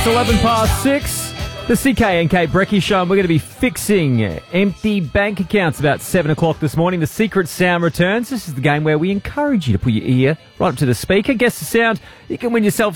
11 past 6. The CK and Kate Brecky Show. We're going to be fixing empty bank accounts about 7 o'clock this morning. The Secret Sound returns. This is the game where we encourage you to put your ear right up to the speaker. Guess the sound. You can win yourself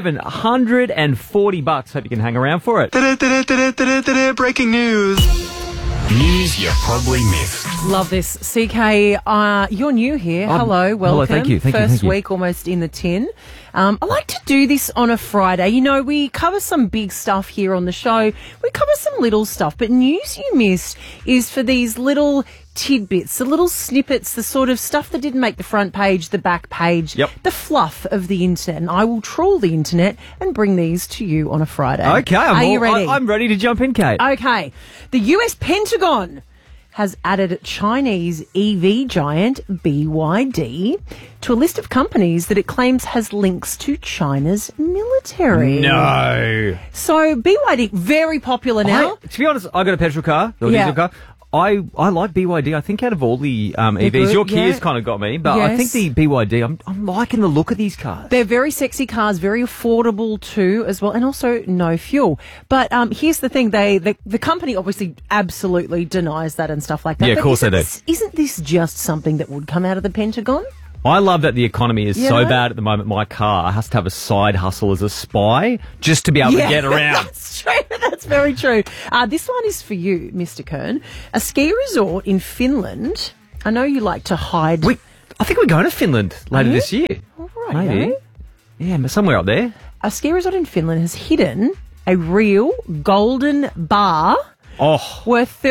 $740. Hope you can hang around for it. Breaking news. News you probably missed. Love this. CK, you're new here. Hello, welcome. Hello, thank you. First week almost in the tin. I like to do this on a Friday. You know, we cover some big stuff here on the show. We cover some little stuff, but news you missed is for these little tidbits, the little snippets, the sort of stuff that didn't make the front page, the back page, the fluff of the internet. And I will trawl the internet and bring these to you on a Friday. Okay. Are you ready? I'm ready to jump in, Kate. Okay. The US Pentagon has added Chinese EV giant BYD to a list of companies that it claims has links to China's military. No. So BYD, very popular now. To be honest, I got a petrol car, or diesel car. I like BYD. I think out of all the EVs, good, your Kia's kind of got me, but I think the BYD, I'm liking the look of these cars. They're very sexy cars, very affordable too as well, and also no fuel. But here's the thing, the company obviously absolutely denies that and stuff like that. Yeah, of course they do. Isn't this just something that would come out of the Pentagon? I love that the economy is so bad at the moment. My car has to have a side hustle as a spy just to be able to get around. That's true. That's very true. This one is for you, Mr. Kern. A ski resort in Finland. I know you like to hide. I think we're going to Finland later this year. All right. Maybe. Yeah, somewhere up there. A ski resort in Finland has hidden a real golden bar worth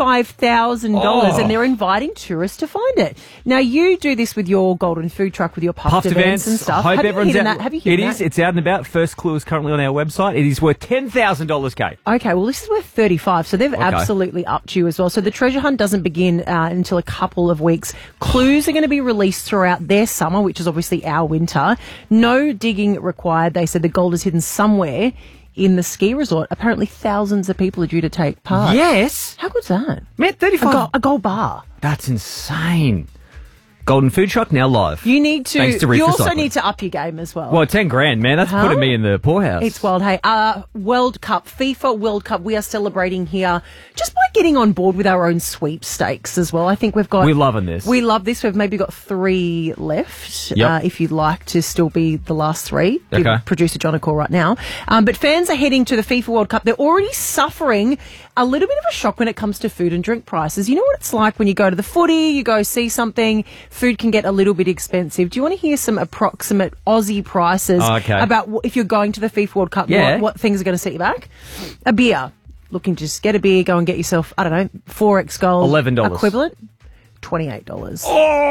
$35,000 and they're inviting tourists to find it. Now, you do this with your golden food truck, with your puffed events and stuff. Hope Have you everyone's hidden that? Have you hidden that? It is. It's out and about. First clue is currently on our website. It is worth $10,000, Kate. Okay, well, this is worth 35, so they've absolutely upped you as well. So the treasure hunt doesn't begin until a couple of weeks. Clues are going to be released throughout their summer, which is obviously our winter. No digging required. They said the gold is hidden somewhere in the ski resort. Apparently thousands of people are due to take part. Yes. How good's that? Man, 35. A gold bar. That's insane. Golden food truck now live. You need to. Thanks to you also recycling. need to up your game as well. Well, $10,000, man. That's putting me in the poorhouse. It's wild. Hey, World Cup, FIFA World Cup. We are celebrating here just by getting on board with our own sweepstakes as well. I think we're loving this. We love this. We've maybe got 3 left. Yep. If you'd like to still be the last 3, okay. Give producer John a call right now. But fans are heading to the FIFA World Cup. They're already suffering a little bit of a shock when it comes to food and drink prices. You know what it's like when you go to the footy, you go see something, food can get a little bit expensive. Do you want to hear some approximate Aussie prices about if you're going to the FIFA World Cup, what things are going to set you back? A beer. Looking to just get a beer, go and get yourself, I don't know, 4X Gold. $11. Equivalent. $28.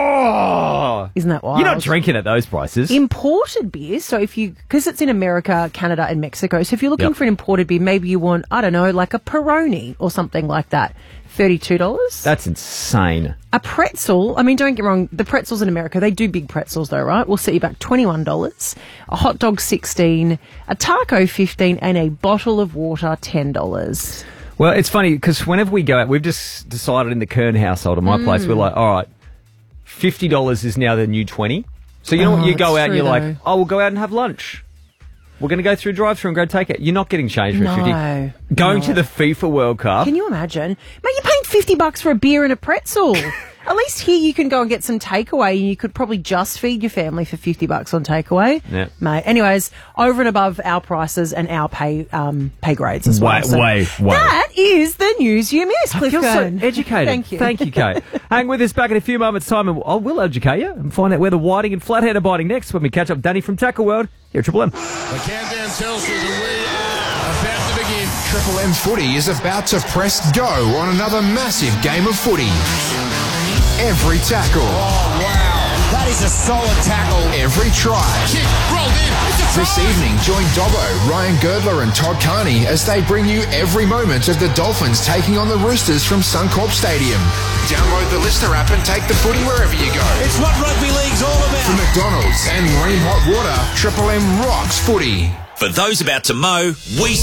Oh! Isn't that wild? You're not drinking at those prices. Imported beer, so because it's in America, Canada and Mexico, so if you're looking for an imported beer, maybe you want, I don't know, like a Peroni or something like that. $32. That's insane. A pretzel, I mean, don't get me wrong, the pretzels in America, they do big pretzels though, right? We'll set you back $21. A hot dog, $16. A taco, $15. And a bottle of water, $10. Well, it's funny because whenever we go out, we've just decided in the Kern household at my place, we're like, all right, $50 is now the new 20. So you know what? You go out and you're like, we'll go out and have lunch. We're going to go through a drive-thru and go take it. You're not getting change for $50. Going to the FIFA World Cup. Can you imagine? Mate, you're paying $50 for a beer and a pretzel. At least here you can go and get some takeaway and you could probably just feed your family for $50 on takeaway. Yeah. Mate, anyways, over and above our prices and our pay grades as well. Way. That is the news you missed, Cliff I feel Kern. so educated. Thank you. Thank you, Kate. Hang with us back in a few moments' time and I will educate you and find out where the Whiting and Flathead are biting next when we catch up Danny from Tackle World here at Triple M. The countdown tells us that we are about to begin. Triple M Footy is about to press go on another massive game of footy. Every tackle. Oh, wow. That is a solid tackle. Every try. Kick, rolled in. It's a try. This evening, join Dobbo, Ryan Girdler and Todd Carney as they bring you every moment of the Dolphins taking on the Roosters from Suncorp Stadium. Download the Listener app and take the footy wherever you go. It's what rugby league's all about. From McDonald's and Green Hot Water, Triple M rocks footy. For those about to mow, we